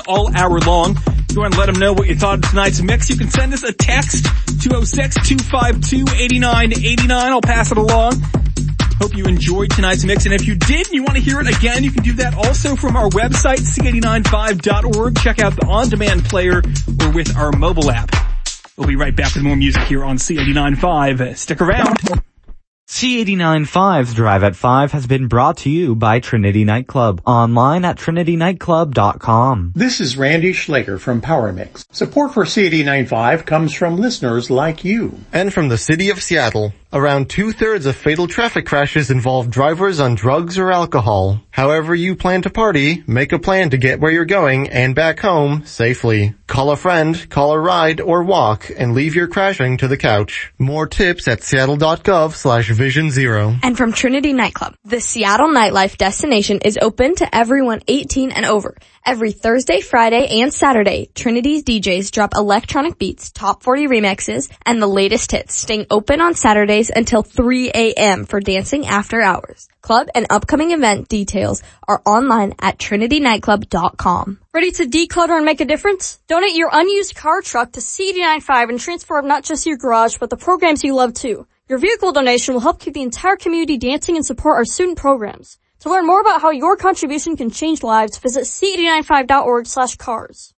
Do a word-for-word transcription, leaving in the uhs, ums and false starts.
all hour long. If you want to let them know what you thought of tonight's mix, you can send us a text, two oh six, two five two, eight nine eight nine. I'll pass it along. Hope you enjoyed tonight's mix, and if you did and you want to hear it again, you can do that also from our website, c eight nine five dot org. Check out the on-demand player or with our mobile app. We'll be right back with more music here on C eighty-nine point five. Stick around. C eighty-nine point five's Drive at five has been brought to you by Trinity Nightclub, online at trinity nightclub dot com. This is Randy Schlager from Power Mix. Support for C eighty-nine point five comes from listeners like you. And from the city of Seattle. Around two-thirds of fatal traffic crashes involve drivers on drugs or alcohol. However you plan to party, make a plan to get where you're going and back home safely. Call a friend, call a ride, or walk, and leave your crashing to the couch. More tips at seattle.gov slash vision zero. And from Trinity Nightclub, the Seattle nightlife destination is open to everyone eighteen and over. Every Thursday, Friday, and Saturday, Trinity's D Js drop electronic beats, top forty remixes, and the latest hits, staying open on Saturdays until three a.m. for dancing after hours. Club and upcoming event details are online at trinity nightclub dot com. Ready to declutter and make a difference? Donate your unused car or truck to C eighty-nine point five and transform not just your garage, but the programs you love too. Your vehicle donation will help keep the entire community dancing and support our student programs. To learn more about how your contribution can change lives, visit c eighty-nine point five dot org slash cars.